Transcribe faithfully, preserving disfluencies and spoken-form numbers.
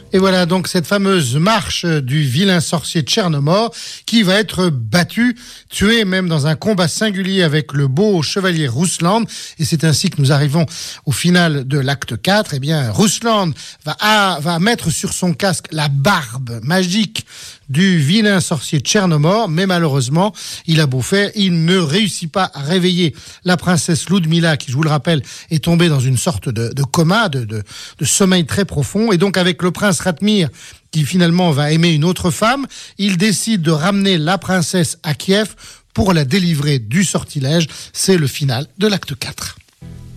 Et voilà donc cette fameuse marche du vilain sorcier Tchernomor qui va être battu, tué même dans un combat singulier avec le beau chevalier Rusland. Et c'est ainsi que nous arrivons au final de l'acte quatre. Eh bien, Rusland va, à, va mettre sur son casque la barbe magique du vilain sorcier Tchernomor, mais malheureusement, il a beau faire, il ne réussit pas à réveiller la princesse Ludmila, qui, je vous le rappelle, est tombée dans une sorte de, de coma, de, de, de sommeil très profond. Et donc, avec le prince Ratmir, qui finalement va aimer une autre femme, il décide de ramener la princesse à Kiev pour la délivrer du sortilège. C'est le final de l'acte quatre.